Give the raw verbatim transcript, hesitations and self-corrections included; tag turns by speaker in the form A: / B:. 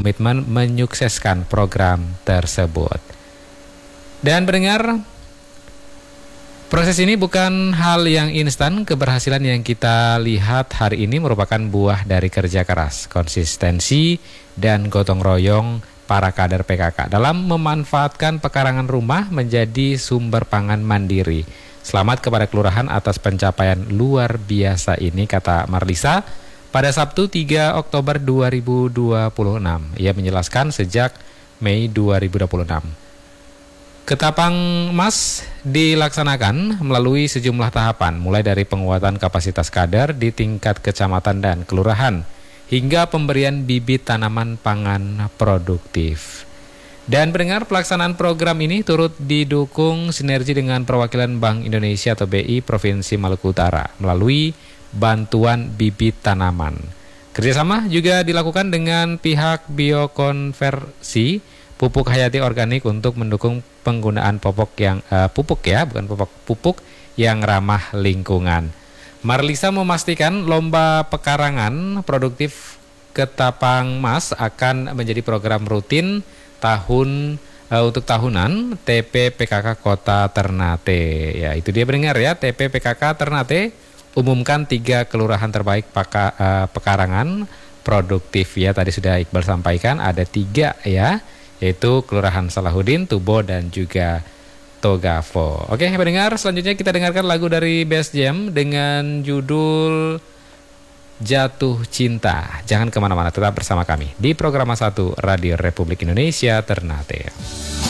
A: berkomitmen menyukseskan program tersebut. Dan pendengar, proses ini bukan hal yang instan. Keberhasilan yang kita lihat hari ini merupakan buah dari kerja keras, konsistensi, dan gotong royong para kader P K K dalam memanfaatkan pekarangan rumah menjadi sumber pangan mandiri. Selamat kepada kelurahan atas pencapaian luar biasa ini, kata Marlisa pada Sabtu tiga Oktober dua ribu dua puluh enam. Ia menjelaskan sejak Mei dua ribu dua puluh enam. Ketapang Emas dilaksanakan melalui sejumlah tahapan, mulai dari penguatan kapasitas kader di tingkat kecamatan dan kelurahan, hingga pemberian bibit tanaman pangan produktif. Dan pendengar, pelaksanaan program ini turut didukung sinergi dengan perwakilan Bank Indonesia atau B I Provinsi Maluku Utara melalui bantuan bibit tanaman. Kerjasama juga dilakukan dengan pihak biokonversi pupuk hayati organik untuk mendukung penggunaan pupuk yang uh, pupuk ya, bukan pupuk pupuk yang ramah lingkungan. Marlisa memastikan lomba pekarangan produktif Ketapang Mas akan menjadi program rutin tahun uh, untuk tahunan T P P K K Kota Ternate. Ya, itu dia pendengar ya, T P P K K Ternate umumkan tiga kelurahan terbaik paka, uh, pekarangan produktif ya. Tadi sudah Iqbal sampaikan ada tiga ya, yaitu Kelurahan Salahuddin, Tubo, dan juga Togavo. Oke pendengar, selanjutnya kita dengarkan lagu dari Best Jam dengan judul Jatuh Cinta. Jangan kemana-mana, tetap bersama kami di Program satu Radio Republik Indonesia Ternate.